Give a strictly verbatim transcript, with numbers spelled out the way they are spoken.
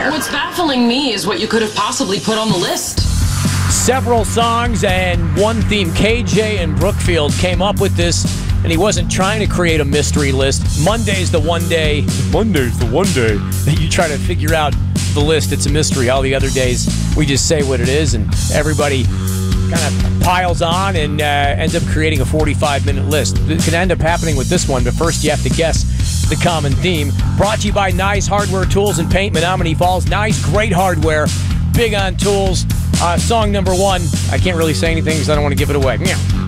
What's baffling me is what you could have possibly put on the list. Several songs and one theme. K J in Brookfield came up with this, and he wasn't trying to create a mystery list. Monday's the one day, Monday's the one day that you try to figure out the list. It's a mystery. All the other days, we just say what it is, and everybody kind of piles on and uh, ends up creating a forty-five minute list. It can end up happening with this one, but first you have to guess the common theme. Brought to you by Nice Hardware Tools and Paint, Menominee Falls. Nice, great hardware, big on tools. Uh, song number one. I can't really say anything because I don't want to give it away. Yeah.